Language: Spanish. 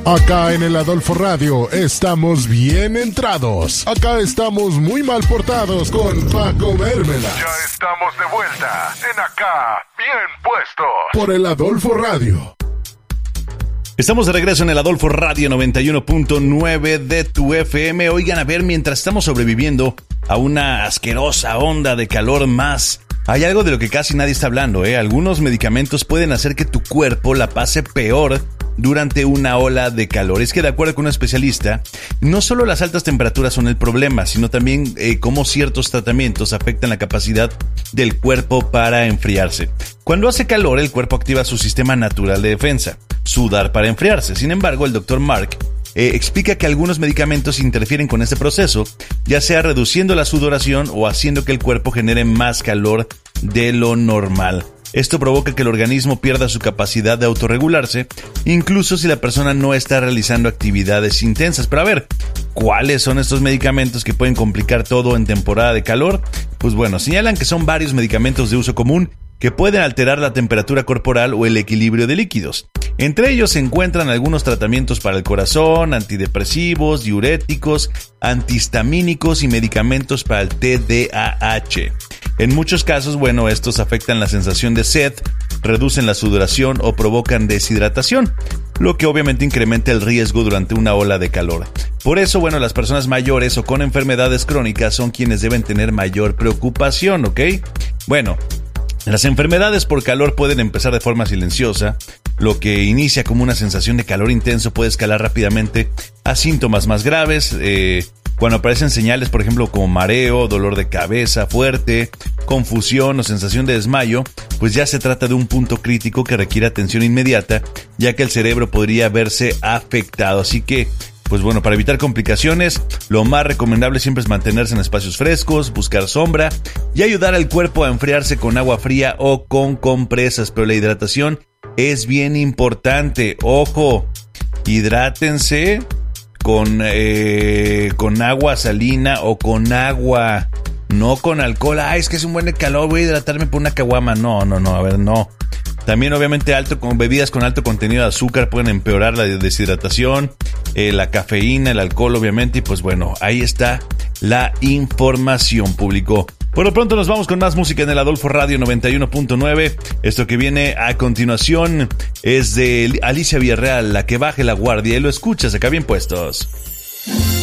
Acá en el Adolfo Radio estamos bien entrados. Acá estamos muy mal portados con Paco Mérmela. Ya estamos de vuelta en Acá Bien Puestos por el Adolfo Radio. Estamos de regreso en el Adolfo Radio 91.9 de tu FM. Oigan, a ver, mientras estamos sobreviviendo a una asquerosa onda de calor más, hay algo de lo que casi nadie está hablando, Algunos medicamentos pueden hacer que tu cuerpo la pase peor durante una ola de calor. Es que de acuerdo con un especialista, no solo las altas temperaturas son el problema, sino también cómo ciertos tratamientos afectan la capacidad del cuerpo para enfriarse. Cuando hace calor, el cuerpo activa su sistema natural de defensa, sudar para enfriarse. Sin embargo, el Dr. Mark explica que algunos medicamentos interfieren con este proceso, ya sea reduciendo la sudoración o haciendo que el cuerpo genere más calor de lo normal. Esto provoca que el organismo pierda su capacidad de autorregularse, incluso si la persona no está realizando actividades intensas. Pero a ver, ¿cuáles son estos medicamentos que pueden complicar todo en temporada de calor? Pues bueno, señalan que son varios medicamentos de uso común que pueden alterar la temperatura corporal o el equilibrio de líquidos. Entre ellos se encuentran algunos tratamientos para el corazón, antidepresivos, diuréticos, antihistamínicos y medicamentos para el TDAH. En muchos casos, estos afectan la sensación de sed, reducen la sudoración o provocan deshidratación, lo que obviamente incrementa el riesgo durante una ola de calor. Por eso, las personas mayores o con enfermedades crónicas son quienes deben tener mayor preocupación, ¿ok? Las enfermedades por calor pueden empezar de forma silenciosa. Lo que inicia como una sensación de calor intenso puede escalar rápidamente a síntomas más graves. Cuando aparecen señales, por ejemplo, como mareo, dolor de cabeza fuerte, confusión o sensación de desmayo, pues ya se trata de un punto crítico que requiere atención inmediata, ya que el cerebro podría verse afectado. Así que, para evitar complicaciones, lo más recomendable siempre es mantenerse en espacios frescos, buscar sombra y ayudar al cuerpo a enfriarse con agua fría o con compresas. Pero la hidratación es bien importante. Ojo, hidrátense con agua salina o con agua, no con alcohol. Es que es un buen calor, voy a hidratarme por una caguama. No, no. También obviamente bebidas con alto contenido de azúcar pueden empeorar la deshidratación, la cafeína, el alcohol obviamente, y ahí está la información, público. Por lo pronto nos vamos con más música en el Adolfo Radio 91.9. Esto que viene a continuación es de Alicia Villarreal, La que baje la guardia, y lo escuchas acá bien puestos.